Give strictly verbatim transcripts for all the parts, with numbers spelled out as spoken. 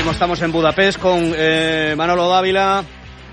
como estamos en Budapest con eh, Manolo Dávila.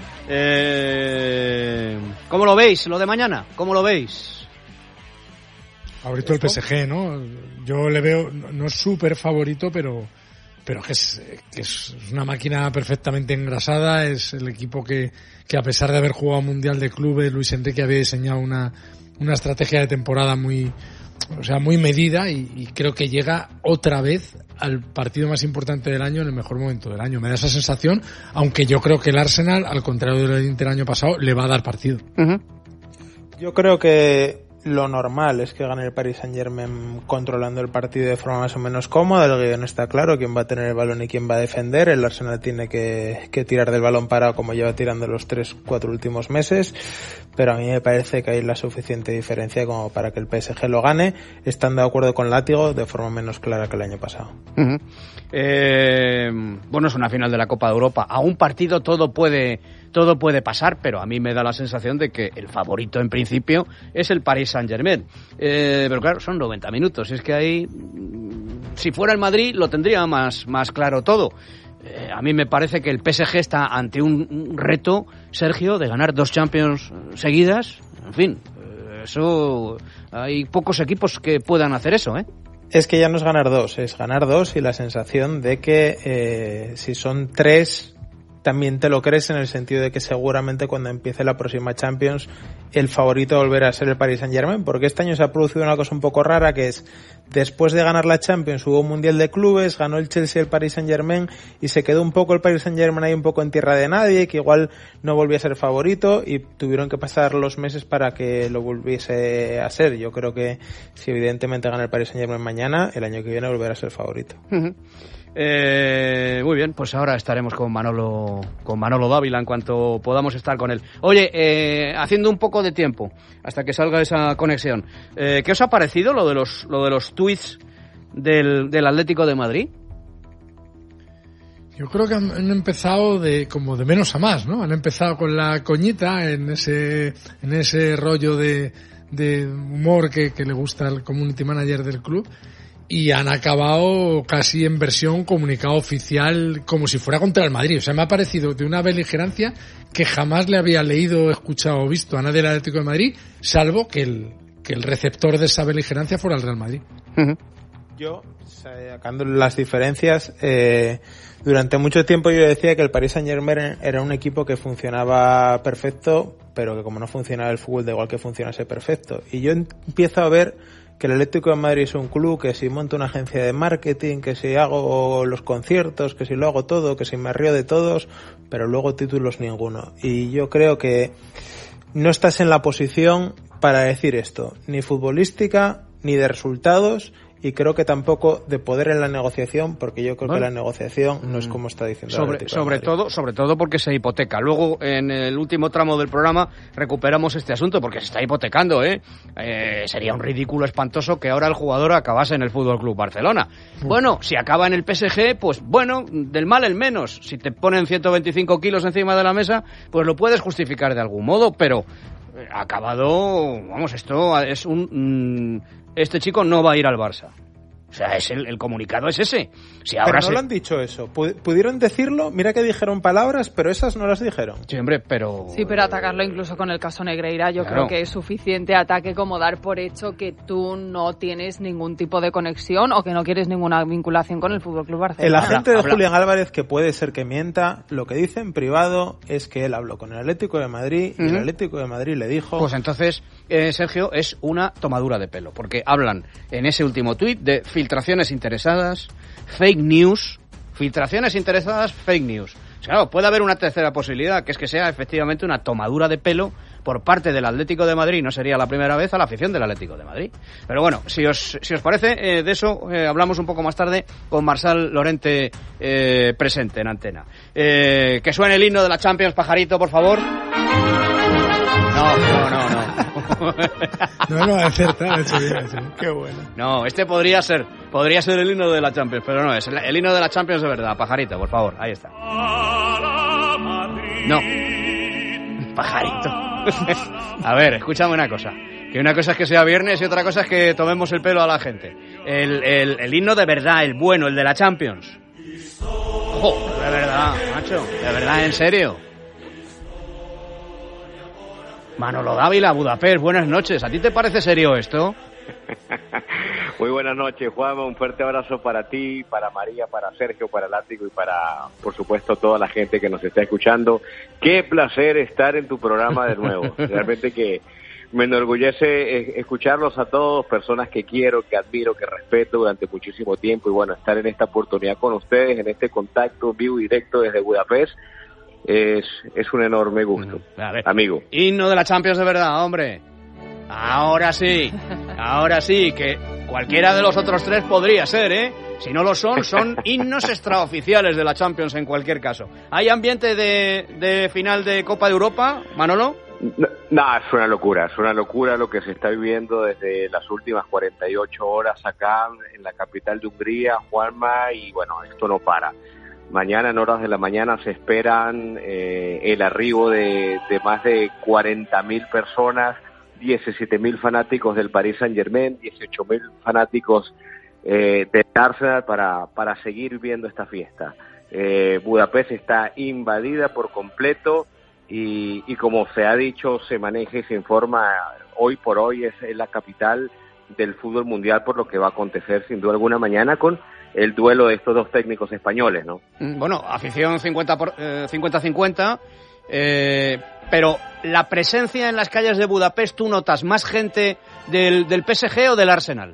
Eh, ¿Cómo lo veis lo de mañana? ¿Cómo lo veis? Favorito el P S G, ¿no? Yo le veo, no es súper favorito, pero pero que es, que es una máquina perfectamente engrasada. Es el equipo que, que a pesar de haber jugado Mundial de Clubes, Luis Enrique había diseñado una, una estrategia de temporada muy, o sea, muy medida y, y creo que llega otra vez al partido más importante del año en el mejor momento del año. Me da esa sensación, aunque yo creo que el Arsenal, al contrario del Inter año pasado, le va a dar partido. Uh-huh. Yo creo que lo normal es que gane el Paris Saint-Germain controlando el partido de forma más o menos cómoda. El guión está claro, quién va a tener el balón y quién va a defender. El Arsenal tiene que, que tirar del balón parado como lleva tirando los tres, cuatro últimos meses. Pero a mí me parece que hay la suficiente diferencia como para que el P S G lo gane, estando de acuerdo con Látigo de forma menos clara que el año pasado. Uh-huh. Eh, bueno, es una final de la Copa de Europa. A un partido todo puede todo puede pasar, pero a mí me da la sensación de que el favorito en principio es el Paris Saint-Germain. Eh, pero claro, son noventa minutos. Es que ahí, si fuera el Madrid, lo tendría más, más claro todo. Eh, a mí me parece que el P S G está ante un, un reto, Sergio, de ganar dos Champions seguidas. En fin, eh, eso hay pocos equipos que puedan hacer eso, ¿eh? Es que ya no es ganar dos, es ganar dos y la sensación de que eh, si son tres también te lo crees, en el sentido de que seguramente cuando empiece la próxima Champions el favorito volverá a ser el Paris Saint-Germain, porque este año se ha producido una cosa un poco rara, que es después de ganar la Champions hubo un Mundial de Clubes, ganó el Chelsea el Paris Saint-Germain y se quedó un poco el Paris Saint-Germain ahí un poco en tierra de nadie, que igual no volvía a ser favorito y tuvieron que pasar los meses para que lo volviese a ser. Yo creo que si evidentemente gana el Paris Saint-Germain mañana, el año que viene volverá a ser favorito. Uh-huh. Eh, muy bien, pues ahora estaremos con Manolo con Manolo Dávila en cuanto podamos estar con él. Oye, eh, haciendo un poco de tiempo hasta que salga esa conexión, eh, ¿qué os ha parecido lo de los lo de los tweets del, del Atlético de Madrid? Yo creo que han, han empezado de como de menos a más, ¿no? Han empezado con la coñita en ese en ese rollo de, de humor que, que le gusta al community manager del club. Y han acabado casi en versión comunicado oficial, como si fuera contra el Madrid. O sea, me ha parecido de una beligerancia que jamás le había leído, escuchado o visto a nadie del Atlético de Madrid, salvo que el, que el receptor de esa beligerancia fuera el Real Madrid. Uh-huh. Yo, sacando las diferencias, eh, durante mucho tiempo yo decía que el Paris Saint-Germain era un equipo que funcionaba perfecto, pero que como no funcionaba el fútbol, da igual que funcionase perfecto. Y yo empiezo a ver que el Atlético de Madrid es un club que si monto una agencia de marketing, que si hago los conciertos, que si lo hago todo, que si me río de todos, pero luego títulos ninguno. Y yo creo que no estás en la posición para decir esto, ni futbolística, ni de resultados, y creo que tampoco de poder en la negociación, porque yo creo bueno, que la negociación no es como está diciendo sobre, sobre todo sobre todo porque se hipoteca. Luego en el último tramo del programa recuperamos este asunto porque se está hipotecando, ¿eh? Eh, sería un ridículo espantoso que ahora el jugador acabase en el Fútbol Club Barcelona. Uh. Bueno, si acaba en el P S G, pues bueno, del mal el menos. Si te ponen ciento veinticinco kilos encima de la mesa, pues lo puedes justificar de algún modo, pero ha acabado, vamos, esto es un... Mmm, este chico no va a ir al Barça. O sea, es el, el comunicado es ese. Si ahora pero no se... lo han dicho eso. Pudieron decirlo, mira que dijeron palabras, pero esas no las dijeron. Sí, hombre, pero... Sí, pero atacarlo incluso con el caso Negreira, yo claro. creo que es suficiente ataque como dar por hecho que tú no tienes ningún tipo de conexión o que no quieres ninguna vinculación con el F C Barcelona. El agente de habla, Julián Álvarez, que puede ser que mienta, lo que dice en privado es que él habló con el Atlético de Madrid y uh-huh. el Atlético de Madrid le dijo... Pues entonces, eh, Sergio, es una tomadura de pelo, porque hablan en ese último tuit de filtraciones interesadas, fake news, filtraciones interesadas, fake news. O sea, claro, puede haber una tercera posibilidad, que es que sea efectivamente una tomadura de pelo por parte del Atlético de Madrid, no sería la primera vez, a la afición del Atlético de Madrid. Pero bueno, si os si os parece, eh, de eso eh, hablamos un poco más tarde con Marçal Lorente eh, presente en antena. Eh, que suene el himno de la Champions, pajarito, por favor. No, no, no, no. No, no, acerta, eso bien, eso bien. Qué bueno. No, este podría ser, podría ser el himno de la Champions, pero no, es el, el himno de la Champions de verdad, pajarito, por favor, ahí está. No, pajarito. A ver, escúchame una cosa, que una cosa es que sea viernes y otra cosa es que tomemos el pelo a la gente. El, el, el himno de verdad, el bueno, el de la Champions. Jo, de verdad, macho, de verdad, en serio. Manolo Dávila, Budapest, buenas noches. ¿A ti te parece serio esto? Muy buenas noches, Juanma. Un fuerte abrazo para ti, para María, para Sergio, para Látigo y para, por supuesto, toda la gente que nos está escuchando. Qué placer estar en tu programa de nuevo. Realmente que me enorgullece escucharlos a todos, personas que quiero, que admiro, que respeto durante muchísimo tiempo. Y bueno, estar en esta oportunidad con ustedes, en este contacto vivo y directo desde Budapest, es, es un enorme gusto, a ver, amigo. Himno de la Champions de verdad, hombre. Ahora sí, ahora sí, que cualquiera de los otros tres podría ser, ¿eh? Si no lo son, son himnos extraoficiales de la Champions en cualquier caso. ¿Hay ambiente de, de final de Copa de Europa, Manolo? No, no, es una locura, es una locura lo que se está viviendo desde las últimas cuarenta y ocho horas acá en la capital de Hungría, Juanma, y bueno, esto no para. Mañana en horas de la mañana se esperan eh, el arribo de, de más de cuarenta mil personas, diecisiete mil fanáticos del Paris Saint-Germain, dieciocho mil fanáticos eh, del Arsenal para, para seguir viendo esta fiesta. Eh, Budapest está invadida por completo y, y como se ha dicho, se maneja y se informa, hoy por hoy es, es la capital del fútbol mundial por lo que va a acontecer sin duda alguna mañana con el duelo de estos dos técnicos españoles, ¿no? Bueno, afición cincuenta cincuenta, eh, pero la presencia en las calles de Budapest, ¿tú notas más gente del, del P S G o del Arsenal?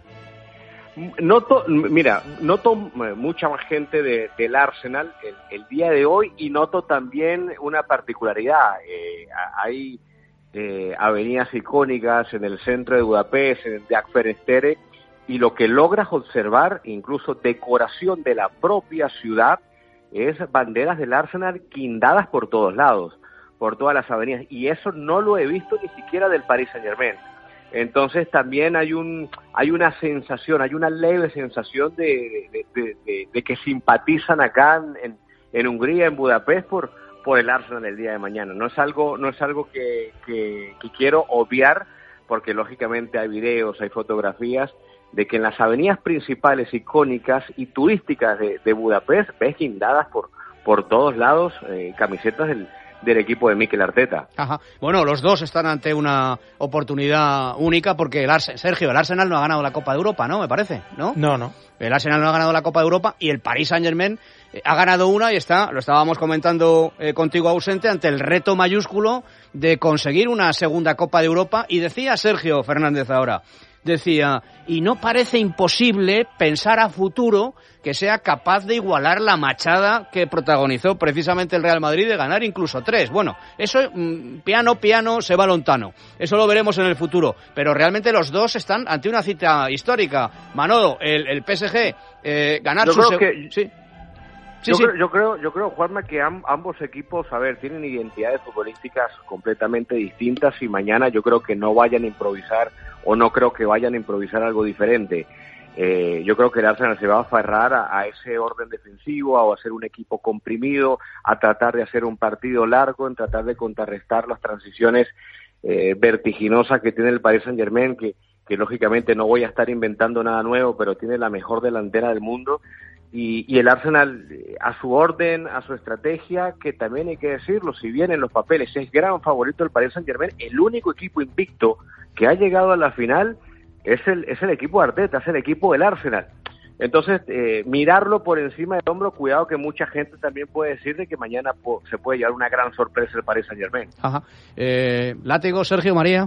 Noto, mira, noto mucha más gente de, del Arsenal el, el día de hoy y noto también una particularidad. Eh, hay eh, avenidas icónicas en el centro de Budapest, en el de Akferestere, y lo que logras observar, incluso decoración de la propia ciudad, es banderas del Arsenal guindadas por todos lados, por todas las avenidas, y eso no lo he visto ni siquiera del Paris Saint-Germain. Entonces también hay un hay una sensación, hay una leve sensación de, de, de, de, de que simpatizan acá en, en Hungría, en Budapest, por por el Arsenal el día de mañana. No es algo no es algo que, que, que quiero obviar, porque lógicamente hay videos, hay fotografías de que en las avenidas principales icónicas y turísticas de, de Budapest ves guindadas por por todos lados eh, camisetas del del equipo de Mikel Arteta. Ajá. Bueno, los dos están ante una oportunidad única porque el Arsenal, Sergio, el Arsenal no ha ganado la Copa de Europa, ¿no? Me parece, ¿no? No, no. El Arsenal no ha ganado la Copa de Europa y el Paris Saint-Germain eh, ha ganado una y está, lo estábamos comentando eh, contigo ausente, ante el reto mayúsculo de conseguir una segunda Copa de Europa. Y decía Sergio Fernández ahora, decía, y no parece imposible pensar a futuro que sea capaz de igualar la machada que protagonizó precisamente el Real Madrid de ganar incluso tres. Bueno, eso, mmm, piano, piano, se va lontano. Eso lo veremos en el futuro. Pero realmente los dos están ante una cita histórica. Manolo, el, el P S G, eh, ganar yo su... Creo que... Sí. Sí, yo, sí. Creo, yo creo, yo creo, Juanma, que am, ambos equipos, a ver, tienen identidades futbolísticas completamente distintas y mañana yo creo que no vayan a improvisar o no creo que vayan a improvisar algo diferente. Eh, yo creo que el Arsenal se va a aferrar a, a ese orden defensivo, a hacer un equipo comprimido, a tratar de hacer un partido largo, en tratar de contrarrestar las transiciones eh, vertiginosas que tiene el Paris Saint-Germain, que, que lógicamente no voy a estar inventando nada nuevo, pero tiene la mejor delantera del mundo. Y, y el Arsenal, a su orden, a su estrategia, que también hay que decirlo, si bien en los papeles es gran favorito del Paris Saint-Germain, el único equipo invicto que ha llegado a la final es el es el equipo de Arteta, es el equipo del Arsenal. Entonces, eh, mirarlo por encima del hombro, cuidado que mucha gente también puede decir de que mañana po- se puede llevar una gran sorpresa el Paris Saint-Germain. Ajá. Eh, Látigo, Sergio, María.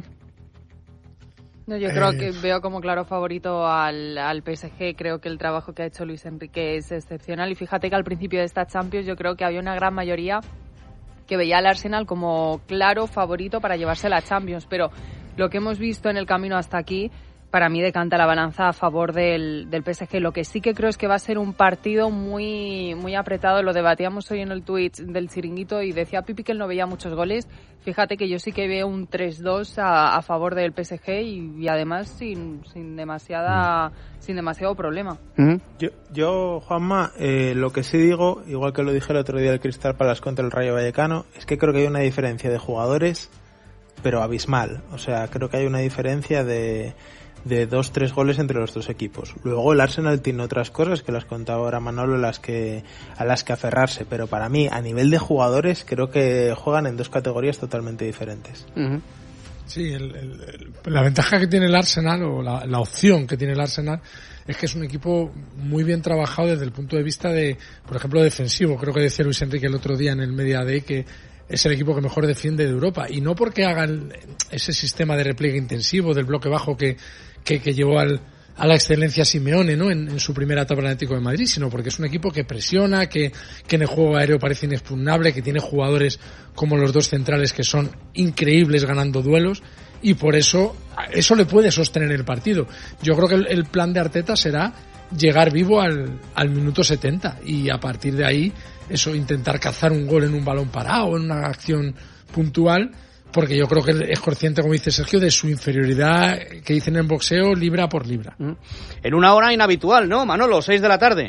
No, yo creo Eh, que veo como claro favorito al, al P S G. Creo que el trabajo que ha hecho Luis Enrique es excepcional. Y fíjate que al principio de esta Champions yo creo que había una gran mayoría que veía al Arsenal como claro favorito para llevarse la Champions. Pero lo que hemos visto en el camino hasta aquí, para mí decanta la balanza a favor del, del P S G. Lo que sí que creo es que va a ser un partido muy muy apretado. Lo debatíamos hoy en el Twitch del Chiringuito y decía Pipi que él no veía muchos goles. Fíjate que yo sí que veo un tres dos a, a favor del P S G y, y además sin, sin demasiada sin demasiado problema. Uh-huh. Yo, yo Juanma, eh, lo que sí digo, igual que lo dije el otro día del Crystal Palace contra el Rayo Vallecano, es que creo que hay una diferencia de jugadores, pero abismal. O sea, creo que hay una diferencia de... de dos, tres goles entre los dos equipos. Luego el Arsenal tiene otras cosas que las contaba ahora Manolo, las que, a las que aferrarse, pero para mí, a nivel de jugadores, creo que juegan en dos categorías totalmente diferentes. Uh-huh. Sí, el, el, el, la ventaja que tiene el Arsenal, o la, la opción que tiene el Arsenal, es que es un equipo muy bien trabajado desde el punto de vista de, por ejemplo, defensivo. Creo que decía Luis Enrique el otro día en el Media Day que es el equipo que mejor defiende de Europa. Y no porque hagan ese sistema de repliegue intensivo del bloque bajo que, que, que llevó al, a la excelencia Simeone, ¿no? En, en su primera etapa en el Atlético de Madrid, sino porque es un equipo que presiona, que, que en el juego aéreo parece inexpugnable, que tiene jugadores como los dos centrales que son increíbles ganando duelos, y por eso eso le puede sostener el partido. Yo creo que el, el plan de Arteta será llegar vivo al, al minuto setenta y a partir de ahí eso, intentar cazar un gol en un balón parado, en una acción puntual, porque yo creo que es consciente, como dice Sergio, de su inferioridad que dicen en boxeo libra por libra. En una hora inhabitual, ¿no, Manolo? Seis de la tarde.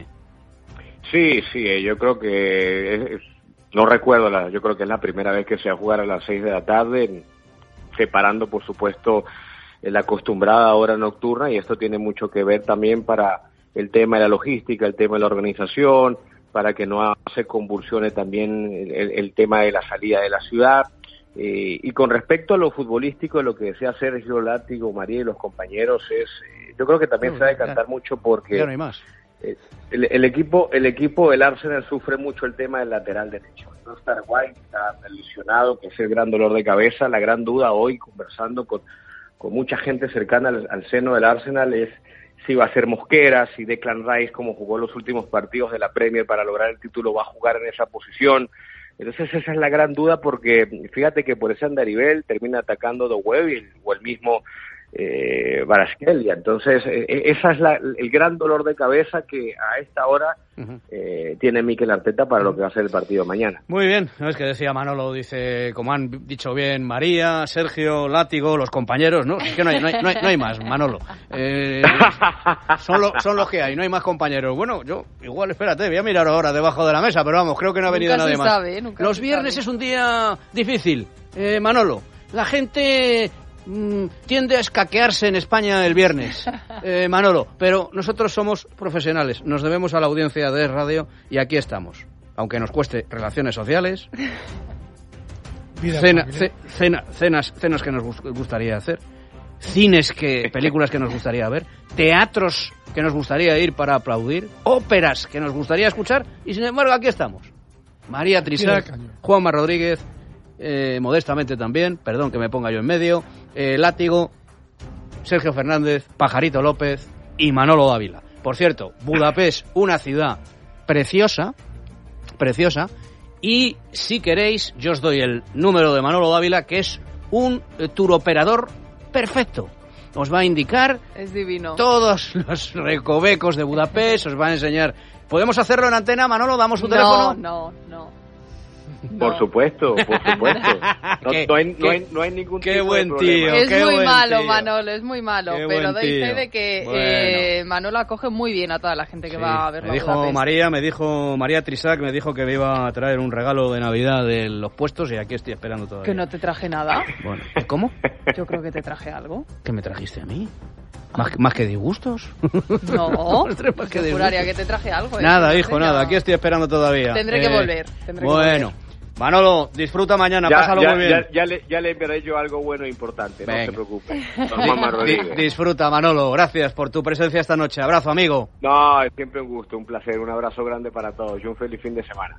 Sí, sí, yo creo que es, no recuerdo, la, yo creo que es la primera vez que se va a jugar a las seis de la tarde, separando, por supuesto, la acostumbrada hora nocturna, y esto tiene mucho que ver también para el tema de la logística, el tema de la organización, para que no se convulsione también el, el tema de la salida de la ciudad. Eh, y con respecto a lo futbolístico, lo que decía Sergio, Látigo, María y los compañeros, es eh, yo creo que también no, se va a decantar ya, mucho porque ya no hay más. Eh, el, el equipo el equipo del Arsenal sufre mucho el tema del lateral derecho. No está White, está lesionado, que es el gran dolor de cabeza. La gran duda hoy, conversando con, con mucha gente cercana al, al seno del Arsenal, es si va a ser Mosquera, si Declan Rice, como jugó los últimos partidos de la Premier para lograr el título, va a jugar en esa posición. Entonces esa es la gran duda, porque fíjate que por ese andarivel termina atacando De Web o el mismo eh, Kvaratskhelia. Entonces eh, esa es la, el gran dolor de cabeza que a esta hora uh-huh. eh, tiene Mikel Arteta para uh-huh. lo que va a ser el partido mañana. Muy bien, no es que decía Manolo, dice, como han dicho bien María, Sergio, Látigo, los compañeros, no, es que no hay, no hay, no hay, no hay más, Manolo. Eh, son, lo, son los que hay, no hay más compañeros. Bueno, yo igual, espérate, voy a mirar ahora debajo de la mesa, pero vamos, creo que no ha venido nunca nadie se más. Sabe, nunca los se viernes sabe. Es un día difícil, eh, Manolo. La gente tiende a escaquearse en España el viernes, eh, Manolo, pero nosotros somos profesionales, nos debemos a la audiencia de Radio y aquí estamos, aunque nos cueste relaciones sociales, cena, ce, cena, cenas, cenas que nos gustaría hacer, cines que, películas que nos gustaría ver, teatros que nos gustaría ir para aplaudir, óperas que nos gustaría escuchar, y sin embargo aquí estamos. María Trisac, Juanma Rodríguez, Eh, modestamente también, perdón que me ponga yo en medio, eh, Látigo, Sergio Fernández, Pajarito López y Manolo Dávila. Por cierto, Budapest, una ciudad preciosa, preciosa, y si queréis, yo os doy el número de Manolo Dávila, que es un eh, turoperador perfecto. Os va a indicar es divino. Todos los recovecos de Budapest, os va a enseñar. ¿Podemos hacerlo en antena, Manolo? ¿Damos su no, teléfono? No, no. No. Por supuesto, por supuesto. No, no, hay, no, hay, no hay ningún qué tipo buen de problema. Tío, es qué muy buen malo, tío. Manolo, es muy malo. Qué pero doy tío. fe de que bueno. eh, Manolo acoge muy bien a toda la gente que sí. va a ver me la dijo Budapest. María, me dijo María Trisac, me dijo que me iba a traer un regalo de Navidad de los puestos y aquí estoy esperando todavía. Que no te traje nada. Bueno, ¿cómo? Yo creo que te traje algo. ¿Qué me trajiste a mí? ¿Más, más que disgustos? No, más que yo juraría que te traje algo. Nada, hijo, no. nada. Aquí estoy esperando todavía. Tendré eh, que volver. Tendré bueno. Que volver. Manolo, disfruta mañana, ya, pásalo ya, muy bien. Ya, ya, le, ya le enviaré yo algo bueno e importante, Venga. No se preocupe. Di, disfruta, Manolo, gracias por tu presencia esta noche. Abrazo, amigo. No, es siempre un gusto, un placer, un abrazo grande para todos y un feliz fin de semana.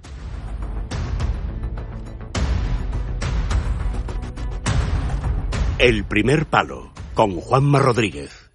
El primer palo, con Juanma Rodríguez.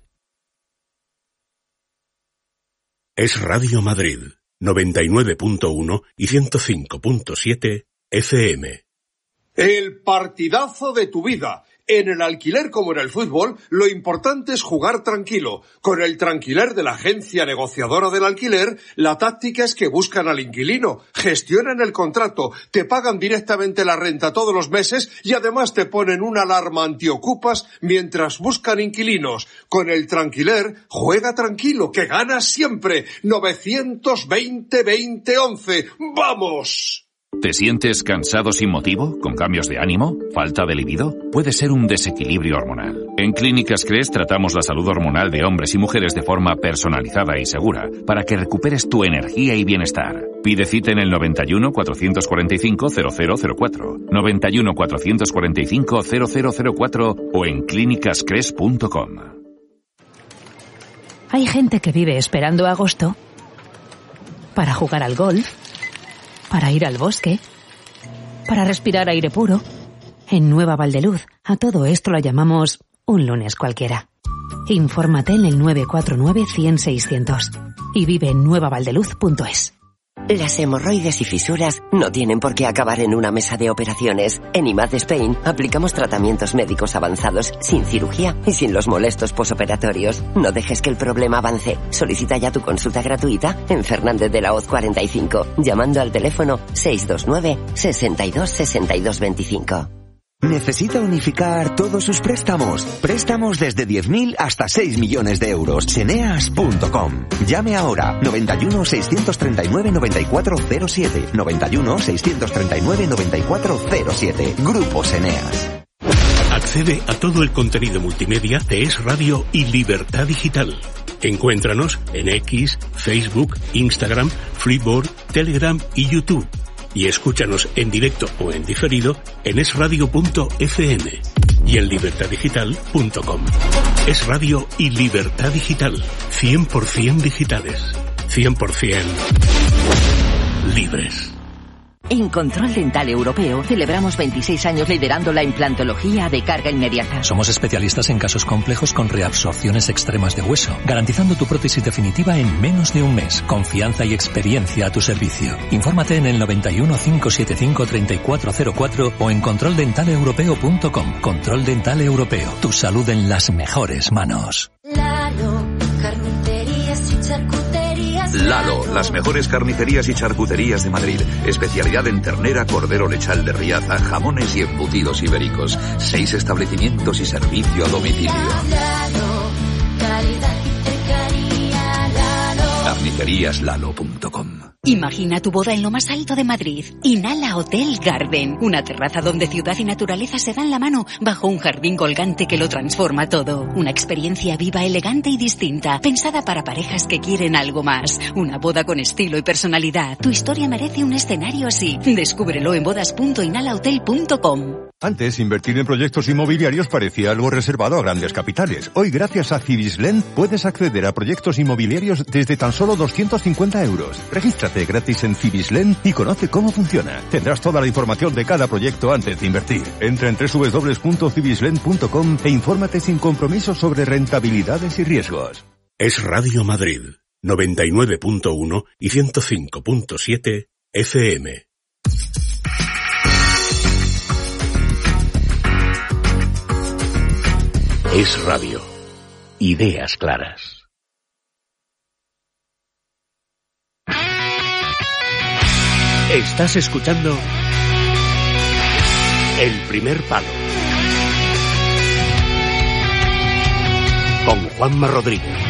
Es Radio Madrid. noventa y nueve punto uno y ciento cinco punto siete F M. El partidazo de tu vida. En el alquiler como en el fútbol, lo importante es jugar tranquilo. Con el Tranquiler de la agencia negociadora del alquiler, la táctica es que buscan al inquilino, gestionan el contrato, te pagan directamente la renta todos los meses y además te ponen una alarma antiocupas mientras buscan inquilinos. Con el Tranquiler, juega tranquilo, que ganas siempre. novecientos veinte veinte once. ¡Vamos! ¿Te sientes cansado sin motivo? ¿Con cambios de ánimo? ¿Falta de libido? Puede ser un desequilibrio hormonal. En Clínicas Cres tratamos la salud hormonal de hombres y mujeres de forma personalizada y segura para que recuperes tu energía y bienestar. Pide cita en el noventa y uno, cuatrocientos cuarenta y cinco, cero cero cero cuatro, noventa y uno, cuatrocientos cuarenta y cinco, cero cero cero cuatro o en clínicas cres punto com. Hay gente que vive esperando agosto para jugar al golf, para ir al bosque, para respirar aire puro. En Nueva Valdeluz, a todo esto lo llamamos un lunes cualquiera. Infórmate en el nueve cuatro nueve, cien, seiscientos y vive en nueva valdeluz punto es. Las hemorroides y fisuras no tienen por qué acabar en una mesa de operaciones. En I M A D Spain aplicamos tratamientos médicos avanzados sin cirugía y sin los molestos posoperatorios. No dejes que el problema avance. Solicita ya tu consulta gratuita en Fernández de la Hoz cuarenta y cinco, llamando al teléfono seis dos nueve, sesenta y dos, sesenta y dos veinticinco. ¿Necesita unificar todos sus préstamos? Préstamos desde diez mil hasta seis millones de euros. Seneas punto com. Llame ahora. noventa y uno, seiscientos treinta y nueve, noventa y cuatro cero siete. noventa y uno, seiscientos treinta y nueve, noventa y cuatro cero siete. Grupo Seneas. Accede a todo el contenido multimedia de Es Radio y Libertad Digital. Encuéntranos en X, Facebook, Instagram, Freeboard, Telegram y YouTube. Y escúchanos en directo o en diferido en es radio punto efe eme y en libertad digital punto com. Es Radio y Libertad Digital. cien por ciento digitales. cien por ciento libres. En Control Dental Europeo celebramos veintiséis años liderando la implantología de carga inmediata. Somos especialistas en casos complejos con reabsorciones extremas de hueso, garantizando tu prótesis definitiva en menos de un mes. Confianza y experiencia a tu servicio. Infórmate en el noventa y uno, cinco siete cinco, treinta y cuatro cero cuatro o en control dental europeo punto com. Control Dental Europeo. Tu salud en las mejores manos. Lalo, carnicerías y charcuterías. Lalo, las mejores carnicerías y charcuterías de Madrid. Especialidad en ternera, cordero lechal de Riaza, jamones y embutidos ibéricos. Seis establecimientos y servicio a domicilio. Lalo, calidad y cercanía. Lalo. carnicerías lalo punto com. Imagina tu boda en lo más alto de Madrid. Inhala Hotel Garden. Una terraza donde ciudad y naturaleza se dan la mano bajo un jardín colgante que lo transforma todo. Una experiencia viva, elegante y distinta. Pensada para parejas que quieren algo más. Una boda con estilo y personalidad. Tu historia merece un escenario así. Descúbrelo en bodas punto inhala hotel punto com. Antes, invertir en proyectos inmobiliarios parecía algo reservado a grandes capitales. Hoy, gracias a Civislend, puedes acceder a proyectos inmobiliarios desde tan solo doscientos cincuenta euros. Regístrate gratis en Civislend y conoce cómo funciona. Tendrás toda la información de cada proyecto antes de invertir. Entra en doble u doble u doble u punto civislend punto com e infórmate sin compromiso sobre rentabilidades y riesgos. Es Radio Madrid, noventa y nueve punto uno y ciento cinco punto siete efe eme. Es Radio. Ideas claras. Estás escuchando El Primer Palo con Juanma Rodríguez.